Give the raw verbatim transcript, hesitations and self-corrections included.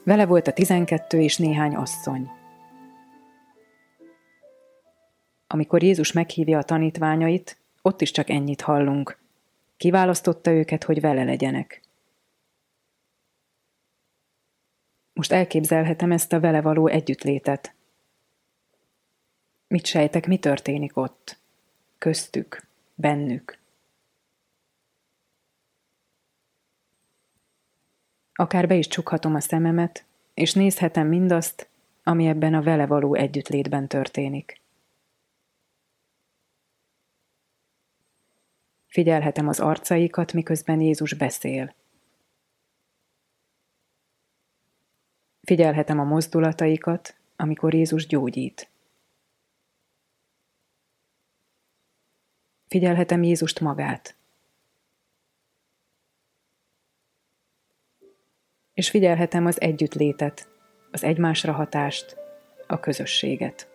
Vele volt a tizenkettő és néhány asszony. Amikor Jézus meghívja a tanítványait, ott is csak ennyit hallunk. Kiválasztotta őket, hogy vele legyenek. Most elképzelhetem ezt a vele való együttlétet. Mit sejtek, mi történik ott? Köztük, bennük. Akár be is csukhatom a szememet, és nézhetem mindazt, ami ebben a vele való együttlétben történik. Figyelhetem az arcaikat, miközben Jézus beszél. Figyelhetem a mozdulataikat, amikor Jézus gyógyít. Figyelhetem Jézust magát. És figyelhetem az együttlétet, az egymásra hatást, a közösséget.